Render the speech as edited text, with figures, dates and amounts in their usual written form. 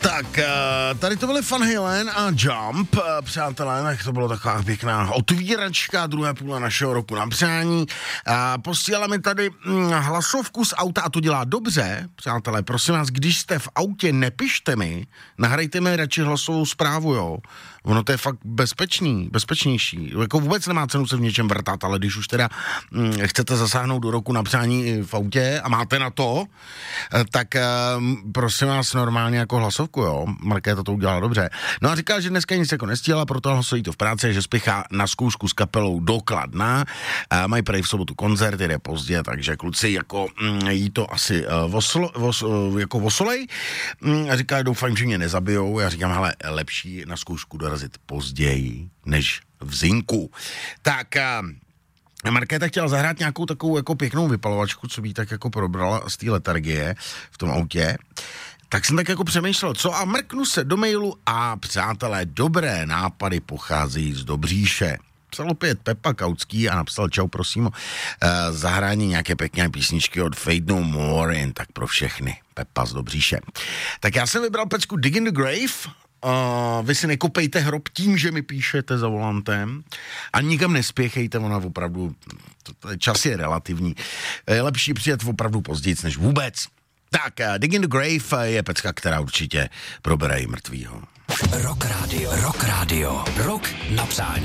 Tak, tady to byly Van Halen a Jump, přátelé, tak to bylo taková pěkná otvíračka, druhé půle našeho roku na přání. Posílala mi tady hlasovku z auta a to dělá dobře, přátelé, prosím vás, když jste v autě, nepište mi, nahrajte mi radši hlasovou zprávu, jo. Ono to je fakt bezpečnější. Jako vůbec nemá cenu se v něčem vrtat, ale když už teda chcete zasáhnout do roku na přání v autě a máte na to, tak prosím vás normálně jako hlasovku, jo. Markéta to udělala dobře. No a říká, že dneska nic jako nestíhala, proto hlasují to v práci, že spěchá na zkoušku s kapelou do Kladna. Mají prej v sobotu koncert, jde pozdě, takže kluci jako jí to asi jako vosolej. A říká, doufám, že mě nezabijou. Já říkám, hele, lepší na zkoušku dorazit později, než v zinku. Tak Markéta chtěla zahrát nějakou takovou jako pěknou vypalovačku, co by tak jako probrala z té letargie v tom autě. Tak jsem tak jako přemýšlel, co a mrknu se do mailu a přátelé, dobré nápady pocházejí z Dobříše. Psal opět Pepa Kautský a napsal čau, prosím o zahrání nějaké pěkné písničky od Fade No More, jen tak pro všechny. Pepa z Dobříše. Tak já jsem vybral pecku Dig in the Grave. Vy si nekopejte hrob tím, že mi píšete za volantem a nikam nespěchejte, ona opravdu, čas je relativní. Je lepší přijet opravdu později, než vůbec. Tak, Dig in the Grave je pecka, která určitě probere i mrtvýho. Rock Radio, Rock na přání.